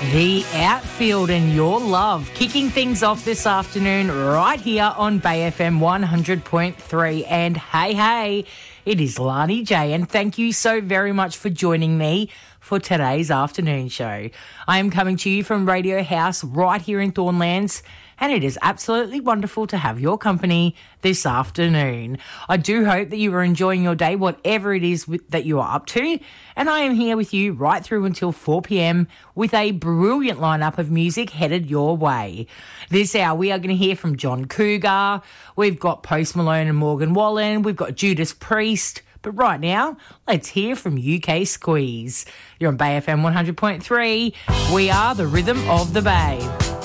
The Outfield and Your Love, kicking things off this afternoon right here on Bay FM 100.3. And hey, it is Lani J, and thank you so very much for joining me for today's afternoon show. I am coming to you from Radio House right here in Thornlands, and it is absolutely wonderful to have your company this afternoon. I do hope that you are enjoying your day, whatever it is that you are up to, and I am here with you right through until 4 p.m. with a brilliant lineup of music headed your way. This hour we are going to hear from John Cougar, we've got Post Malone and Morgan Wallen, we've got Judas Priest, but right now, let's hear from UK Squeeze. You're on Bay FM 100.3. We are the rhythm of the Bay.